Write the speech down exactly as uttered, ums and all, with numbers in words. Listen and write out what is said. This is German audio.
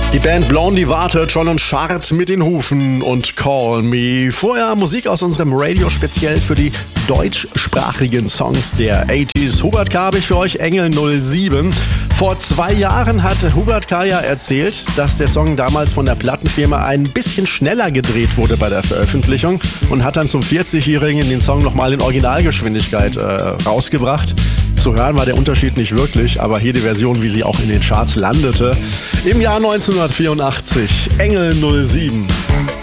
Die Band Blondie wartet schon und scharrt mit den Hufen und Call Me. Vorher Musik aus unserem Radio speziell für die deutschsprachigen Songs der achtziger. Hubert K. habe ich für euch, Engel null sieben. Vor zwei Jahren hat Hubert K. ja erzählt, dass der Song damals von der Plattenfirma ein bisschen schneller gedreht wurde bei der Veröffentlichung und hat dann zum vierzigjährigen den Song nochmal in Originalgeschwindigkeit äh, rausgebracht. Zu hören war der Unterschied nicht wirklich, aber hier die Version, wie sie auch in den Charts landete. Im Jahr neunzehnhundertvierundachtzig, Engel null sieben.